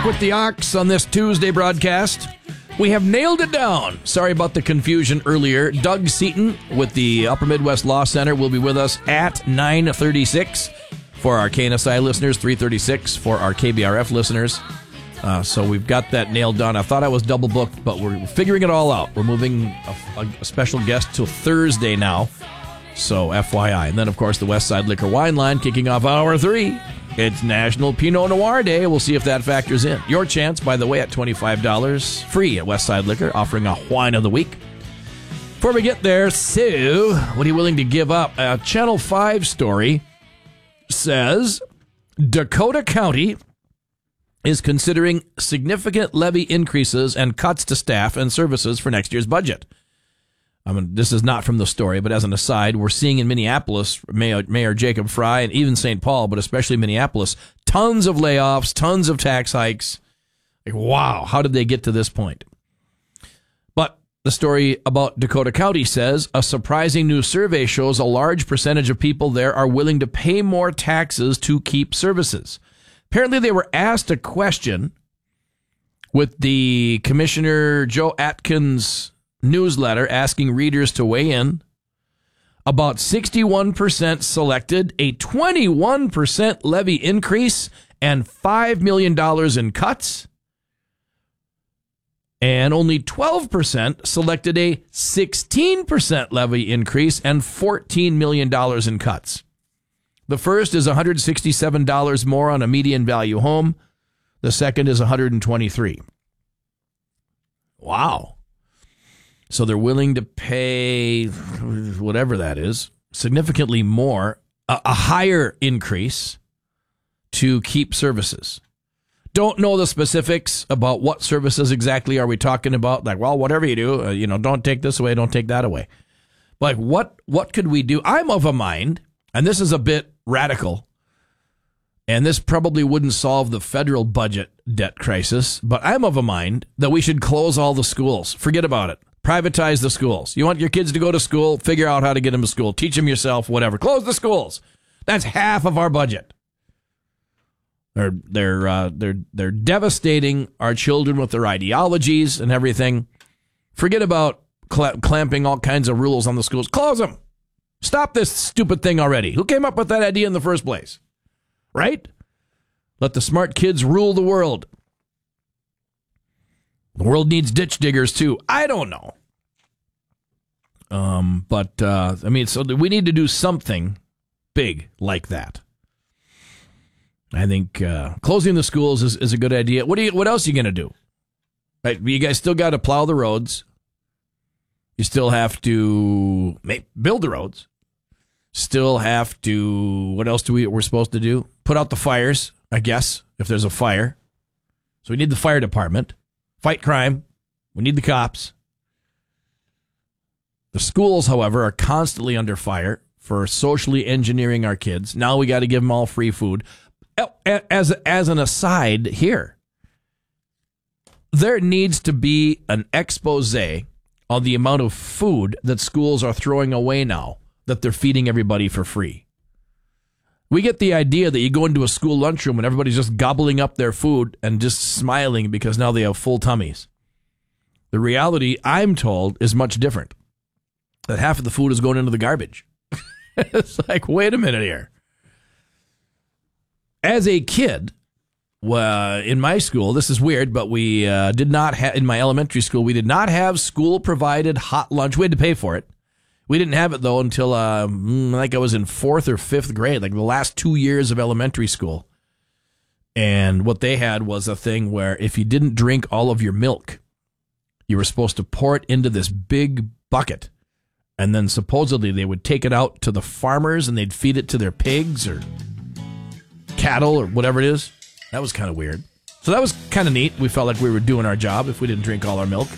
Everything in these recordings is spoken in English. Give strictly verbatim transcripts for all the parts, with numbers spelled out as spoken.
with the Ox on this Tuesday broadcast. We have nailed it down. Sorry about the confusion earlier. Doug Seaton with the Upper Midwest Law Center will be with us at nine thirty-six for our K N S I listeners, three thirty-six for our K B R F listeners. Uh, so we've got that nailed down. I thought I was double booked, but we're figuring it all out. We're moving a, a, a special guest till Thursday now. So F Y I. And then, of course, the West Side Liquor Wine Line kicking off hour three. It's National Pinot Noir Day. We'll see if that factors in. Your chance, by the way, at twenty-five dollars free at West Side Liquor, offering a wine of the week. Before we get there, Sue, what are you willing to give up? A Channel five story says Dakota County is considering significant levy increases and cuts to staff and services for next year's budget. I mean, this is not from the story, but as an aside, we're seeing in Minneapolis, Mayor, Mayor Jacob Fry, and even Saint Paul, but especially Minneapolis, tons of layoffs, tons of tax hikes. Like, wow, how did they get to this point? But the story about Dakota County says a surprising new survey shows a large percentage of people there are willing to pay more taxes to keep services. Apparently, they were asked a question with the Commissioner Joe Atkins newsletter asking readers to weigh in. About sixty-one percent selected a twenty-one percent levy increase and five million dollars in cuts. And only twelve percent selected a sixteen percent levy increase and fourteen million dollars in cuts. The first is one hundred sixty-seven dollars more on a median value home. The second is one hundred twenty-three dollars. Wow. So they're willing to pay whatever that is, significantly more, a, a higher increase to keep services. Don't know the specifics about what services exactly are we talking about. Like, well, whatever you do, uh, you know, don't take this away, don't take that away. Like, what what could we do? I'm of a mind, and this is a bit radical, and this probably wouldn't solve the federal budget debt crisis, but I'm of a mind that we should close all the schools. Forget about it. Privatize the schools. You want your kids to go to school, figure out how to get them to school. Teach them yourself, whatever. Close the schools. That's half of our budget. They're they're uh, they're they're devastating our children with their ideologies and everything. Forget about cl- clamping all kinds of rules on the schools. Close them. Stop this stupid thing already. Who came up with that idea in the first place? Right? Let the smart kids rule the world. The world needs ditch diggers, too. I don't know. Um, but, uh, I mean, so we need to do something big like that. I think uh, closing the schools is, is a good idea. What do you? What else are you going to do? Right, you guys still got to plow the roads. You still have to make, build the roads. Still have to, what else do we, we're supposed to do? Put out the fires, I guess, if there's a fire. So we need the fire department. Fight crime. We need the cops. The schools, however, are constantly under fire for socially engineering our kids. Now we got to give them all free food. As, as an aside here, there needs to be an expose on the amount of food that schools are throwing away now that they're feeding everybody for free. We get the idea that you go into a school lunchroom and everybody's just gobbling up their food and just smiling because now they have full tummies. The reality, I'm told, is much different. That half of the food is going into the garbage. It's like, wait a minute here. As a kid, well, in my school, this is weird, but we uh, did not have, in my elementary school, we did not have school-provided hot lunch. We had to pay for it. We didn't have it, though, until uh, like I was in fourth or fifth grade, like the last two years of elementary school. And what they had was a thing where if you didn't drink all of your milk, you were supposed to pour it into this big bucket. And then supposedly they would take it out to the farmers and they'd feed it to their pigs or cattle or whatever it is. That was kind of weird. So that was kind of neat. We felt like we were doing our job if we didn't drink all our milk.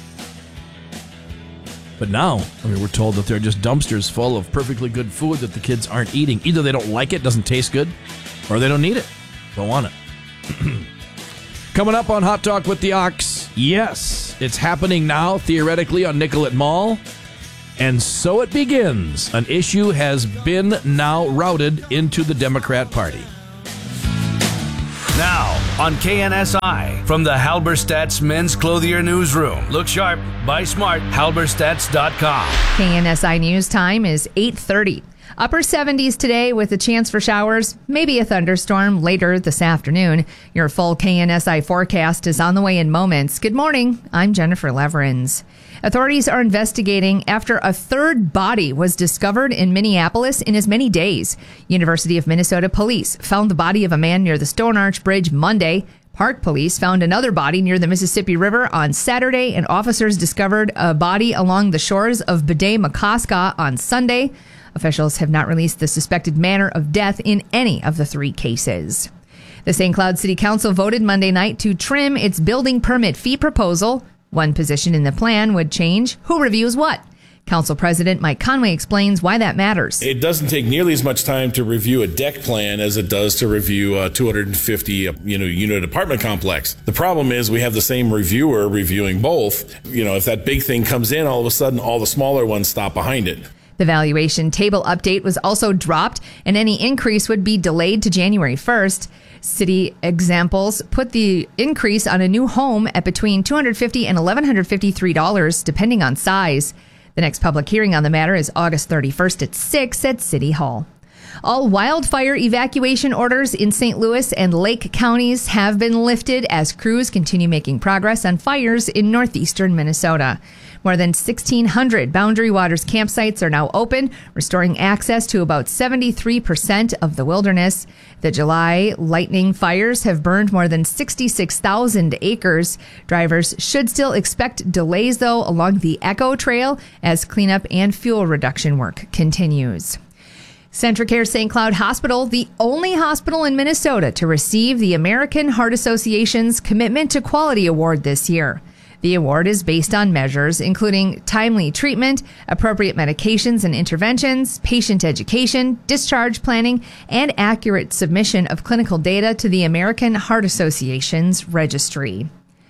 But now, I mean, we're told that they're just dumpsters full of perfectly good food that the kids aren't eating. Either they don't like it, doesn't taste good, or they don't need it, don't want it. Coming up on Hot Talk with the Ox, yes, it's happening now, theoretically, on Nicollet Mall. And so it begins. An issue has been now routed into the Democrat Party. Now, on K N S I from the Halberstadt's Men's Clothier Newsroom. Look sharp, buy smart, halberstadts dot com. K N S I News time is eight thirty. Upper seventies today with a chance for showers, maybe a thunderstorm later this afternoon. Your full K N S I forecast is on the way in moments. Good morning. I'm Jennifer Leverins. Authorities are investigating after a third body was discovered in Minneapolis in as many days. University of Minnesota police found the body of a man near the Stone Arch Bridge Monday. Park police found another body near the Mississippi River on Saturday, and officers discovered a body along the shores of Bede-Makaska on Sunday. Officials have not released the suspected manner of death in any of the three cases. The Saint Cloud City Council voted Monday night to trim its building permit fee proposal. One position in the plan would change. Who reviews what? Council President Mike Conway explains why that matters. It doesn't take nearly as much time to review a deck plan as it does to review a two hundred fifty uh, you know, unit apartment complex. The problem is we have the same reviewer reviewing both. You know, if that big thing comes in, all of a sudden all the smaller ones stop behind it. The valuation table update was also dropped, and any increase would be delayed to January first. City examples put the increase on a new home at between two hundred fifty dollars and one thousand one hundred fifty-three dollars, depending on size. The next public hearing on the matter is August thirty-first at six at City Hall. All wildfire evacuation orders in Saint Louis and Lake counties have been lifted as crews continue making progress on fires in northeastern Minnesota. More than sixteen hundred Boundary Waters campsites are now open, restoring access to about seventy-three percent of the wilderness. The July lightning fires have burned more than sixty-six thousand acres. Drivers should still expect delays, though, along the Echo Trail as cleanup and fuel reduction work continues. Centricare Saint Cloud Hospital, the only hospital in Minnesota to receive the American Heart Association's Commitment to Quality Award this year. The award is based on measures including timely treatment, appropriate medications and interventions, patient education, discharge planning, and accurate submission of clinical data to the American Heart Association's registry.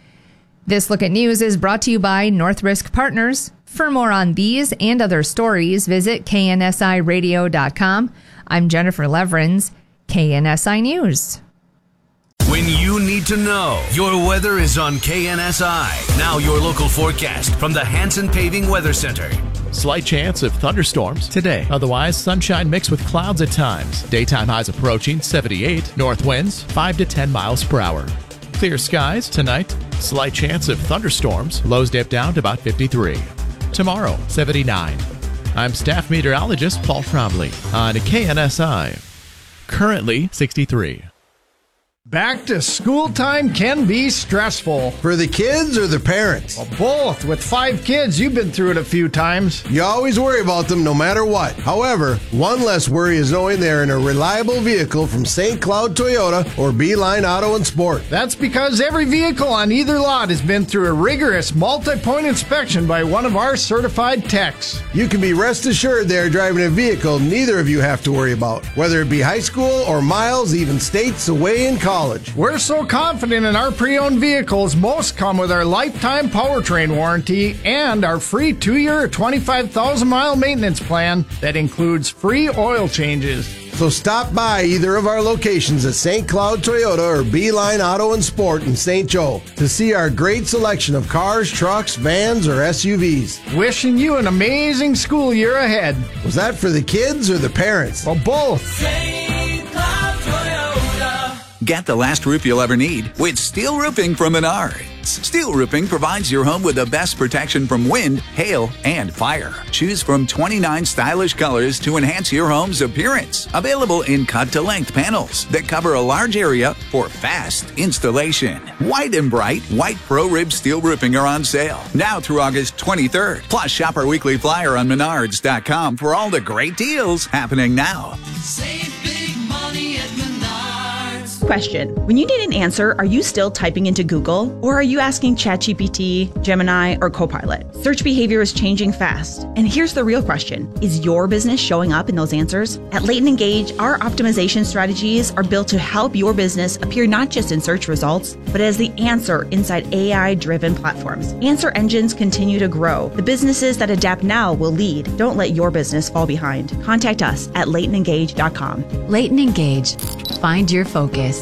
This Look at News is brought to you by North Risk Partners. For more on these and other stories, visit K N S I radio dot com. I'm Jennifer Leverins, K N S I News. When you need to know, your weather is on K N S I. Now your local forecast from the Hanson Paving Weather Center. Slight chance of thunderstorms today. Otherwise, sunshine mixed with clouds at times. Daytime highs approaching seventy-eight. North winds five to ten miles per hour. Clear skies tonight. Slight chance of thunderstorms. Lows dip down to about fifty-three. Tomorrow, seventy-nine. I'm staff meteorologist Paul Trombley on K N S I. Currently sixty-three. Back to school time can be stressful. For the kids or the parents? Well, both. With five kids, you've been through it a few times. You always worry about them no matter what. However, one less worry is knowing they're in a reliable vehicle from Saint Cloud Toyota or Beeline Auto and Sport. That's because every vehicle on either lot has been through a rigorous multi-point inspection by one of our certified techs. You can be rest assured they're driving a vehicle neither of you have to worry about, whether it be high school or miles, even states away in college. We're so confident in our pre-owned vehicles, most come with our lifetime powertrain warranty and our free two-year, twenty-five thousand mile maintenance plan that includes free oil changes. So stop by either of our locations at Saint Cloud Toyota or Beeline Auto and Sport in Saint Joe to see our great selection of cars, trucks, vans, or S U Vs. Wishing you an amazing school year ahead. Was that for the kids or the parents? Well, both. Saint Cloud Toyota. Get the last roof you'll ever need with steel roofing from Menards. Steel roofing provides your home with the best protection from wind, hail, and fire. Choose from twenty-nine stylish colors to enhance your home's appearance. Available in cut-to-length panels that cover a large area for fast installation. White and bright white Pro Rib steel roofing are on sale now through August twenty-third. Plus, shop our weekly flyer on menards dot com for all the great deals happening now. Save big money at Menards. Question. When you need an answer, are you still typing into Google? Or are you asking ChatGPT, Gemini, or Copilot? Search behavior is changing fast. And here's the real question. Is your business showing up in those answers? At Leighton and Gage, our optimization strategies are built to help your business appear not just in search results, but as the answer inside A I-driven platforms. Answer engines continue to grow. The businesses that adapt now will lead. Don't let your business fall behind. Contact us at leighton and gage dot com. Leighton and Gage. Find your focus.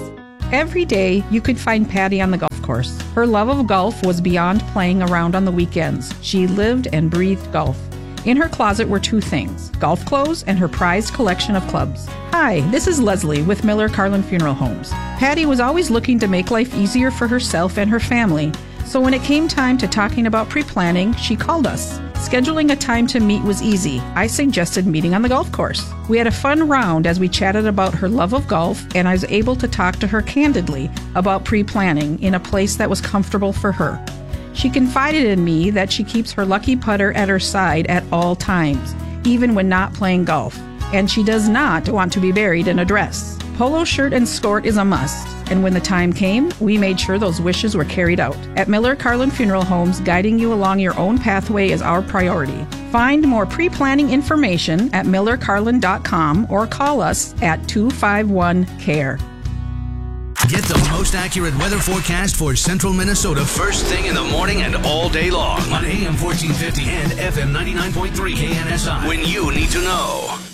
Every day, you could find Patty on the golf course. Her love of golf was beyond playing around on the weekends. She lived and breathed golf. In her closet were two things, golf clothes and her prized collection of clubs. Hi, this is Leslie with Miller Carlin Funeral Homes. Patty was always looking to make life easier for herself and her family. So when it came time to talking about pre-planning, she called us. Scheduling a time to meet was easy. I suggested meeting on the golf course. We had a fun round as we chatted about her love of golf, and I was able to talk to her candidly about pre-planning in a place that was comfortable for her. She confided in me that she keeps her lucky putter at her side at all times, even when not playing golf, and she does not want to be buried in a dress. Polo shirt and skirt is a must, and when the time came, we made sure those wishes were carried out. At Miller Carlin Funeral Homes, guiding you along your own pathway is our priority. Find more pre-planning information at miller carlin dot com or call us at two five one C A R E. Get the most accurate weather forecast for central Minnesota first thing in the morning and all day long on A M fourteen fifty and F M ninety-nine point three K N S I. When you need to know.